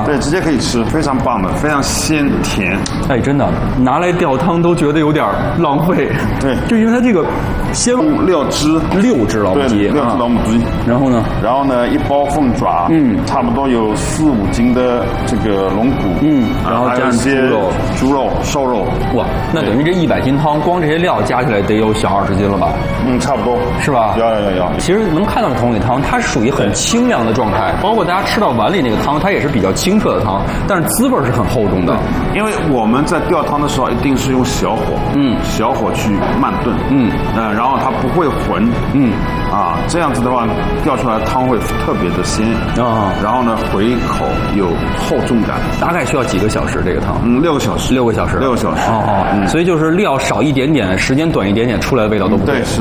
对，直接可以吃，非常棒的，非常鲜甜。 哎，真的拿来吊汤都觉得有点浪费。 对， 就因为它这个鲜 6只老母鸡， 6只老母鸡。 然后呢， 一包凤爪，差不多有4、5斤的这个龙骨， 然后加上猪肉、瘦肉。 哇，那等于这100斤汤，光这些料加起来得有小20斤了吧？ 差不多， 是吧？ 要。 其实能看到的桶里汤，它是属于很清凉的状态，包括大家吃到碗里那个汤，它也是比较清澈的汤，但是滋味是很厚重的。 因为我们在吊汤的时候，一定是用小火，小火去慢炖，然后它不会浑，这样子的话，吊出来的汤会特别的鲜然后呢，回口有厚重感。 大概需要几个小时这个汤 ？6个小时。 6个小时。 6个小时。 所以就是料少一点点，时间短一点点，出来的味道都不对。 对，是。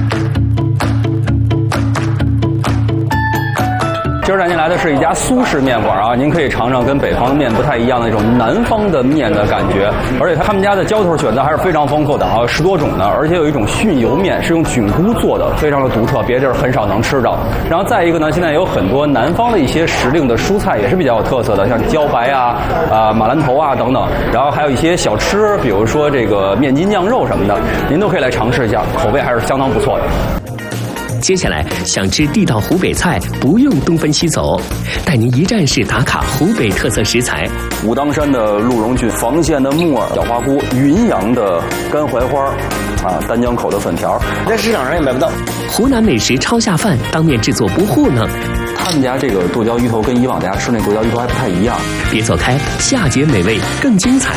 今儿带您来的是一家苏式面馆啊，您可以尝尝跟北方的面不太一样的那种南方的面的感觉，而且他们家的浇头选择还是非常丰富的啊，10多种呢，而且有一种熏油面是用菌菇做的，非常的独特，别地儿很少能吃着。然后再一个呢，现在有很多南方的一些时令的蔬菜也是比较有特色的，像茭白啊、马兰头啊等等，然后还有一些小吃，比如说这个面筋酿肉什么的，您都可以来尝试一下，口味还是相当不错的。 接下来想吃地道湖北菜，不用东奔西走，带您一站式打卡湖北特色食材： 武当山的鹿茸菌、房县的木耳、小花菇、云阳的干槐花，丹江口的粉条， 在市场上也买不到。 湖南美食超下饭，当面制作不糊弄。 他们家这个剁椒鱼头跟以往大家吃那剁椒鱼头还不太一样。 别走开，下节美味更精彩。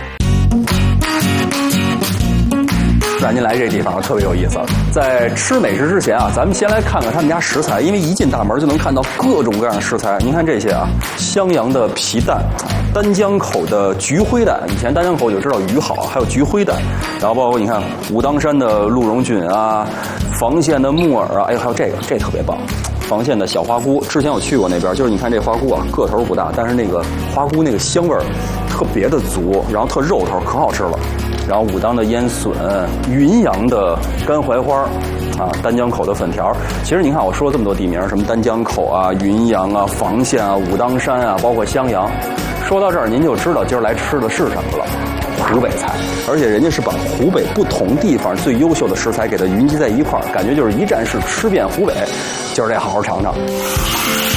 带您来这地方特别有意思。在吃美食之前啊，咱们先来看看他们家食材，因为一进大门就能看到各种各样的食材。您看这些啊，襄阳的皮蛋，丹江口的菊灰蛋，以前丹江口就知道鱼好，还有菊灰蛋。然后包括你看武当山的鹿茸菌啊，房县的木耳啊，还有这特别棒。房县的小花菇，之前我去过那边，就是你看这花菇啊，个头不大，但是那个花菇那个香味儿特别的足，然后特肉头，可好吃了。然后武当的烟笋，云阳的干槐花，丹江口的粉条。其实您看我说了这么多地名，什么丹江口啊、云阳啊、房县啊、武当山啊，包括襄阳。说到这儿，您就知道今儿来吃的是什么了。湖北菜，而且人家是把湖北不同地方最优秀的食材给它云集在一块儿，感觉就是一站式吃遍湖北。今儿得好好尝尝。